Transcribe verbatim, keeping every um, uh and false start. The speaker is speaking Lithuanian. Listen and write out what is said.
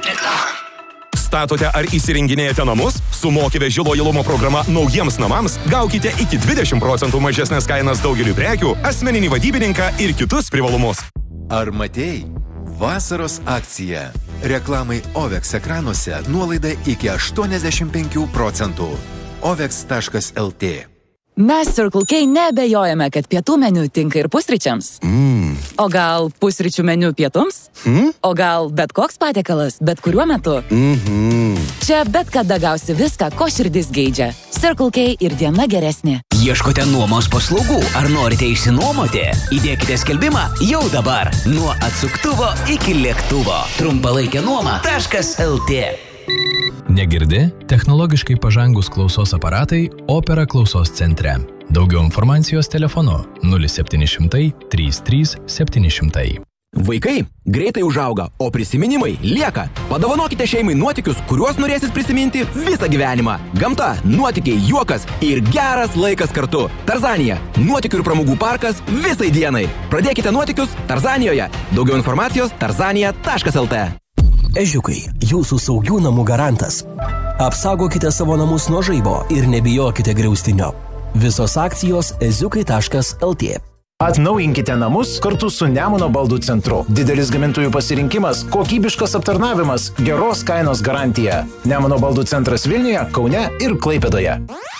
Statote ar įsirenginėjate namus? Su Moki veži lojalumo programa naujiems namams gaukite iki dvidešimt procentų mažesnės kainas daugeliu prekių, asmeninį vadybininką ir kitus privalumus. Ar matei? Vasaros akcija. Reklamai Ovex ekranuose nuolaida iki aštuoniasdešimt penkių procentų. ovex taškas lt. Mes Circle K neabejojame, kad pietų meniu tinka ir pusryčiams. Mm. O gal pusryčių meniu pietums? Mm? O gal bet koks patiekalas, bet kuriuo metu? Mm-hmm. Čia bet kada gausi viską, ko širdis geidžia. Circle K ir diena geresnė. Ieškote nuomos paslaugų ar norite išsinuomoti? Įdėkite skelbimą jau dabar. Nuo atsuktuvo iki lėktuvo. Trumpalaikė nuoma taškas lt. Negirdi? Technologiškai pažangus klausos aparatai Opera klausos centre. Daugiau informacijos telefonu nulis septyni šimtai trys trys septyni šimtai. Vaikai greitai užauga, o prisiminimai lieka. Padovanokite šeimai nuotykius, kuriuos norėsit prisiminti visą gyvenimą. Gamta, nuotykiai, juokas ir geras laikas kartu. Tarzanija – nuotykių ir pramogų parkas visai dienai. Pradėkite nuotykius Tarzanijoje. Daugiau informacijos tarzanija taškas lt. Ežiukai, jūsų saugių namų garantas. Apsaugokite savo namus nuo žaibo ir nebijokite griaustinio. Visos akcijos eziukai taškas lt. Atnaujinkite namus kartu su Nemuno baldų centru. Didelis gamintojų pasirinkimas, kokybiškas aptarnavimas, geros kainos garantija. Nemuno baldų centras Vilniuje, Kaune ir Klaipėdoje.